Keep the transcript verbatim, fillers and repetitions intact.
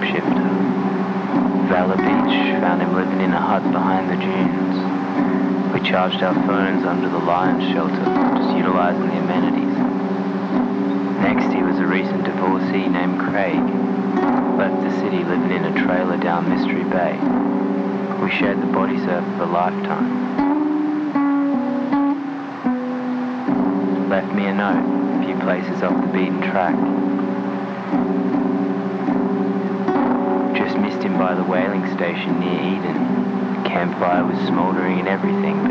shapeshifter. Valor Beach found him living in a hut behind the dunes. We charged our phones under the lion's shelter, just utilizing the amenities. Next, he was a recent divorcee named Craig. Left the city living in a trailer down Mystery Bay. We shared the body surf of a lifetime. Left me a note, a few places off the beaten track. Just missed him by the whaling station near Eden. The campfire was smouldering and everything,